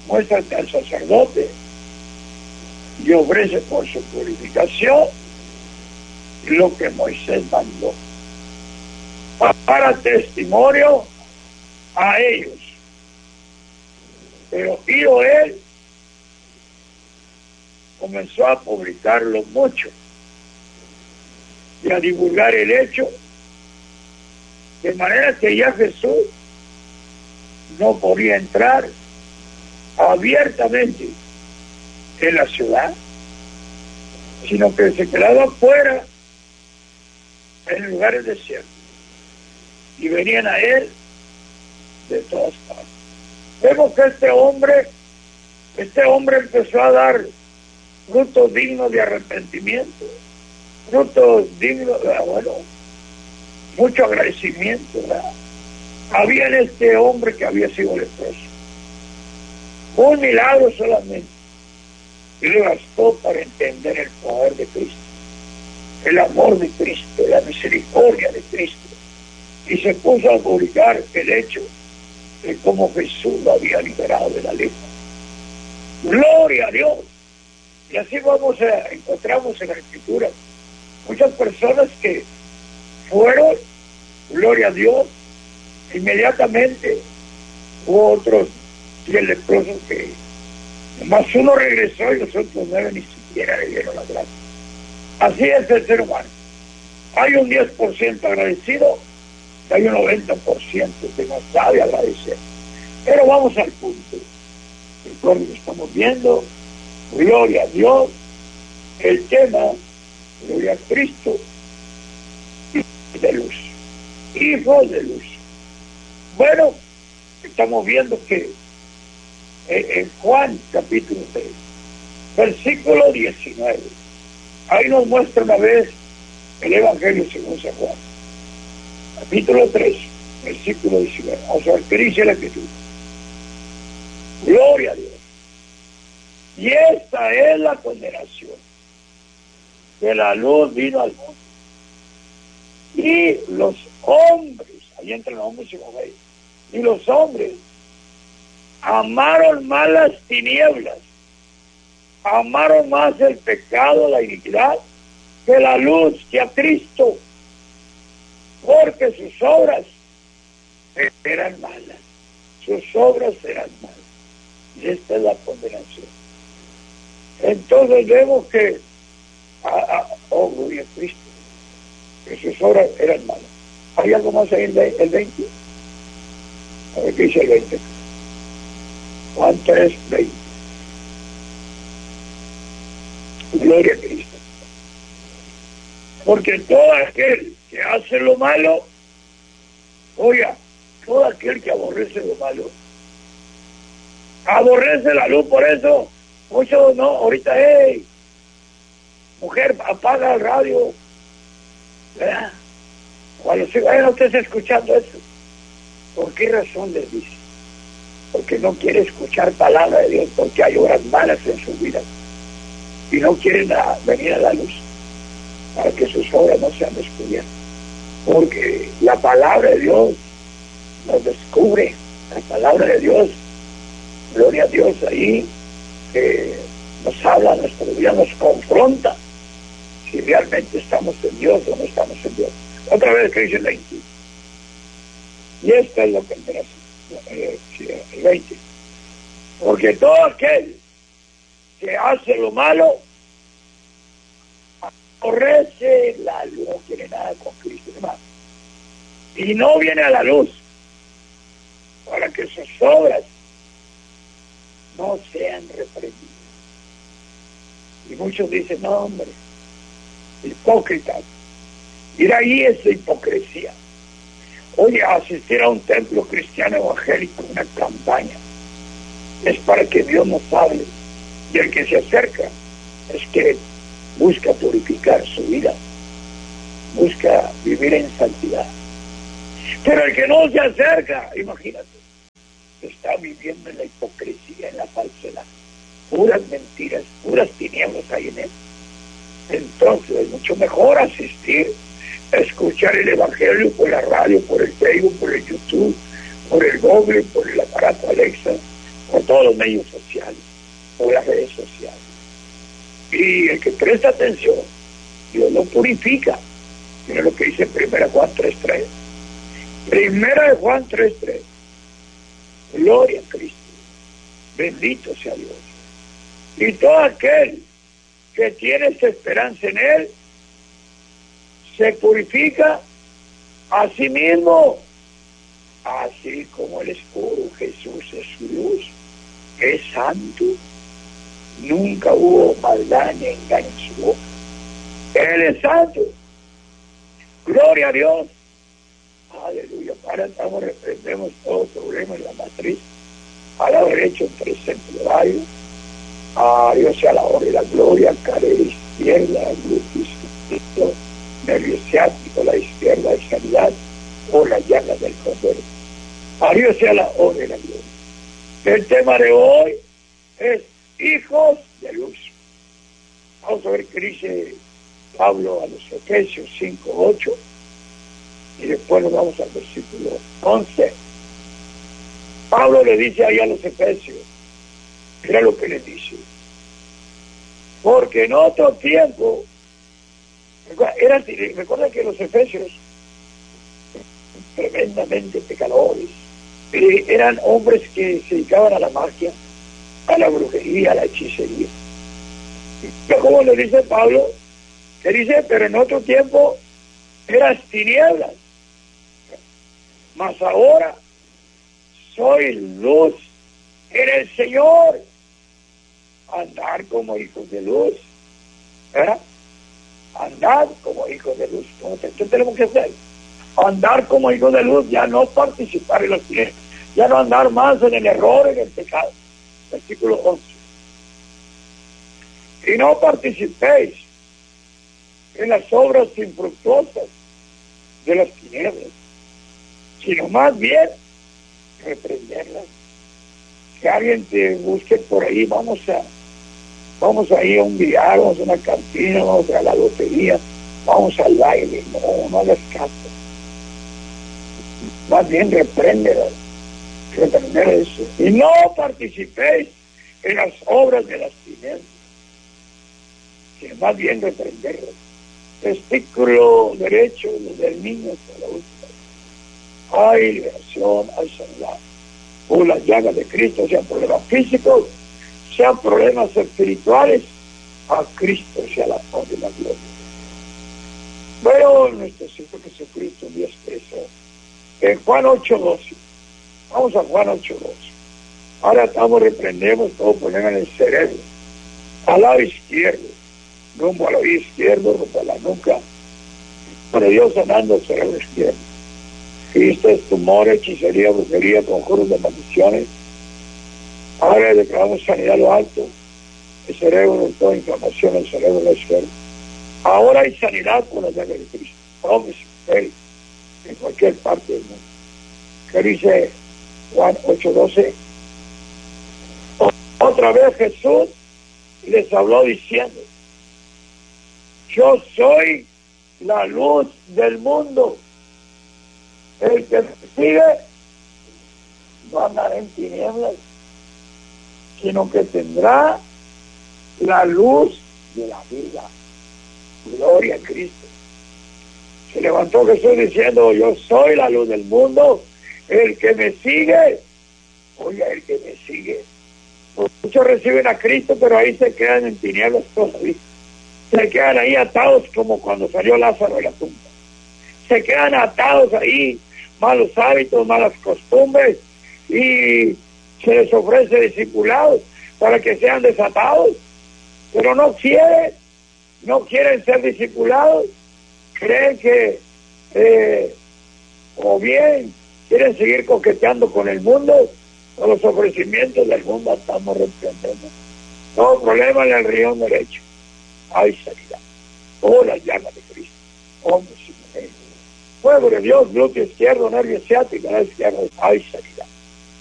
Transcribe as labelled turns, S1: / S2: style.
S1: muéstrate al sacerdote y ofrece por su purificación lo que Moisés mandó, para testimonio a ellos. Pero ido él, comenzó a publicarlo mucho y a divulgar el hecho, de manera que ya Jesús no podía entrar abiertamente en la ciudad, sino que se quedaba afuera en lugares desiertos, y venían a él de todas partes. Vemos que este hombre empezó a dar frutos dignos de arrepentimiento, frutos dignos, mucho agradecimiento, ¿verdad? Había en este hombre que había sido leproso un milagro solamente, y le bastó para entender el poder de Cristo, el amor de Cristo, la misericordia de Cristo, y se puso a publicar el hecho de cómo Jesús lo había liberado de la lepra. ¡Gloria a Dios! Y así encontramos en la Escritura muchas personas que fueron, gloria a Dios, inmediatamente. Hubo otros 10 leprosos que nomás uno regresó y los otros 9 ni siquiera le dieron las gracias. Así es el ser humano. Hay un 10% agradecido y hay un 90% que no sabe agradecer. Pero vamos al punto. Recuerden que estamos viendo, gloria a Dios, el tema, gloria a Cristo, de luz, hijo de luz. Bueno, estamos viendo que en Juan capítulo 3, versículo 19, ahí nos muestra una vez el Evangelio según San Juan, capítulo 3, versículo 19. Vamos a ver qué dice la Escritura. Gloria a Dios. Y esta es la condenación, que la luz vino al mundo, y los hombres, ahí entran hombres y mujeres, y los hombres amaron más las tinieblas, amaron más el pecado, la iniquidad, que la luz, que a Cristo, porque sus obras eran malas, sus obras eran malas, y esta es la condenación. Entonces vemos que, gloria a Cristo, que sus obras eran malas. ¿Hay algo más ahí el 20? A ver qué dice el 20. Juan 3, 20. Gloria a Cristo. Porque todo aquel que hace lo malo, oiga, todo aquel que aborrece lo malo, aborrece la luz. Por eso muchos no, ahorita, hey, mujer, apaga el radio, ¿verdad? Cuando se vayan ustedes escuchando eso, ¿por qué razón les dice? Porque no quiere escuchar palabra de Dios, porque hay obras malas en su vida y no quieren venir a la luz para que sus obras no sean descubiertas, porque la palabra de Dios nos descubre, la palabra de Dios, gloria a Dios, ahí nos habla, nuestra vida nos confronta si realmente estamos en Dios o no estamos en Dios. Otra vez que dice el 20. Y esto es lo que merece el 20. Porque todo aquel que hace lo malo aborrece la luz, no quiere nada con Cristo, hermano, y no viene a la luz para que sus obras no sean reprendidas. Y muchos dicen, no, hombre, hipócritas. Ir ahí es hipocresía. Oye, asistir a un templo cristiano evangélico, una campaña, es para que Dios nos hable. Y el que se acerca es que busca purificar su vida, busca vivir en santidad. Pero el que no se acerca, imagínate, está viviendo en la hipocresía, en la falsedad, puras mentiras, puras tinieblas hay en él. Entonces es mucho mejor asistir a escuchar el Evangelio por la radio, por el Facebook, por el YouTube, por el Google, por el aparato Alexa, por todos los medios sociales, por las redes sociales. Y el que presta atención, Dios lo purifica. Mira lo que dice 1 Juan 3:3. 1 Juan 3:3. Gloria a Cristo. Bendito sea Dios. Y todo aquel que tiene esa esperanza en Él, se purifica a sí mismo, así como Él es puro. Jesús es su luz, es santo, nunca hubo maldad ni engaño en su boca. Él es santo. Gloria a Dios. Aleluya. Para estamos, reprendemos todo problema en la matriz, a la derecha en 3 horario. A Dios sea la honra y la gloria, cadera izquierda, glúteos, nervio ciático, la izquierda de sanidad, o la llaga del cordero. A Dios sea la honra y la gloria. El tema de hoy es hijos de luz. Vamos a ver qué dice Pablo a los Efesios 5:8, y después nos vamos al versículo 11. Pablo le dice ahí a los Efesios, mira lo que le dice: porque en otro tiempo, recuerda que los Efesios, tremendamente pecadores, eran hombres que se dedicaban a la magia, a la brujería, a la hechicería. Pero como le dice Pablo, que dice, pero en otro tiempo eras tinieblas, mas ahora soy luz en el Señor. Andar como hijos de luz, ¿verdad? Andar como hijos de luz. ¿Qué tenemos que hacer? Andar como hijos de luz, ya no participar en los tinieblas, ya no andar más en el error, en el pecado. Versículo 11. Y no participéis en las obras infructuosas de las tinieblas, sino más bien reprenderlas. Que alguien te busque por ahí, vamos a ir a un billar, vamos a una cantina, vamos a la lotería, vamos al baile, no hagas caso. Más bien reprender eso. Y no participéis en las obras de las tinieblas, sino más bien reprenderlas. Testículo derecho del niño hasta la última. Hay liberación, hay sanidad. O las llagas de Cristo, sean problemas físicos, sean problemas espirituales, a Cristo sea la honra y la gloria. Pero nuestro Señor Jesucristo un día expresó en Juan 8:12. Vamos a Juan 8:12. Ahora reprendemos todo problema en el cerebro, al lado izquierdo, rumbo al oído izquierdo, rumbo a la nuca, pero Dios sanando el cerebro izquierdo. Viste tumores, hechicería, brujería, conjuros de maldiciones. Ahora declaramos sanidad a lo alto, el cerebro, toda inflamación, el cerebro izquierdo. Ahora hay sanidad con la llaga de Cristo, hombres y mujeres, en cualquier parte del mundo. ¿Qué dice Juan 8:12? Otra vez Jesús les habló diciendo: yo soy la luz del mundo. El que me sigue no andará en tinieblas, sino que tendrá la luz de la vida. Gloria a Cristo. Se levantó Jesús diciendo: yo soy la luz del mundo. El que me sigue, oiga, el que me sigue. Muchos reciben a Cristo, pero ahí se quedan en tinieblas todavía. Se quedan ahí atados como cuando salió Lázaro de la tumba. Se quedan atados ahí, malos hábitos, malas costumbres, y se les ofrece discipulados para que sean desatados, pero no quieren ser discipulados, creen que o bien quieren seguir coqueteando con el mundo, con los ofrecimientos del mundo. Estamos reprendiendo todo problema en el riñón derecho, hay sanidad. Oh, la llaga de Cristo, hombres y mujeres, fuego de Dios, glúteo izquierdo, nervio ciático, la izquierda, hay sanidad.